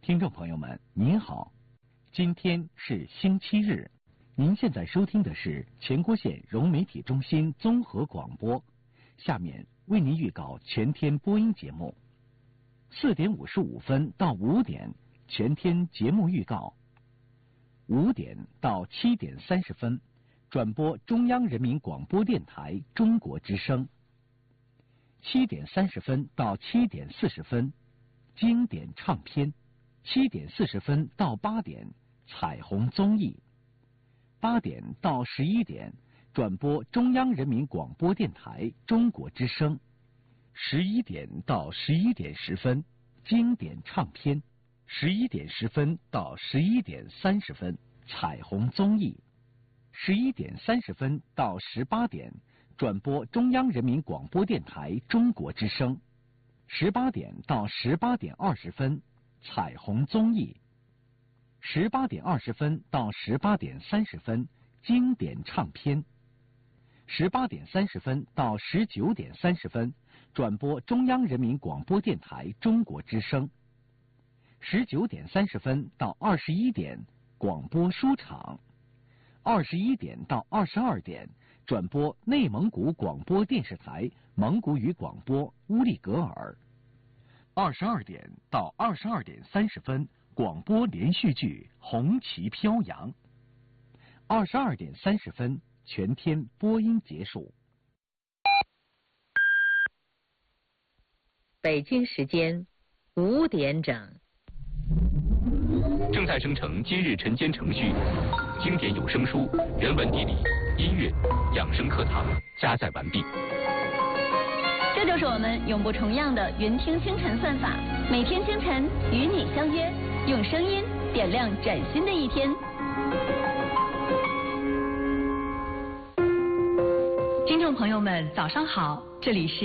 听众朋友们，您好，今天是星期日，您现在收听的是全国县融媒体中心综合广播。下面为您预告全天播音节目：4点55分到5点全天节目预告；5点到7点30分转播中央人民广播电台中国之声；7点30分到7点40分经典唱片；7点40分到8点彩虹综艺；8点到11点转播中央人民广播电台中国之声；11点到11点10分经典唱片；11点10分到11点30分彩虹综艺；11点30分到18点转播中央人民广播电台中国之声；18点到18点20分彩虹综艺；18点20分到18点30分经典唱片；18点30分到19点30分转播中央人民广播电台中国之声；19点30分到21点广播书场；21点到22点转播内蒙古广播电视台蒙古语广播乌力格尔；22点到22点30分广播连续剧红旗飘扬；22点30分全天播音结束。 北京时间5点整。 正在生成今日晨间程序，经典有声书、人文地理、音乐、养生课堂加载完毕。 这就是我们永不重样的云听清晨算法，每天清晨与你相约，用声音点亮崭新的一天。听众朋友们，早上好，这里是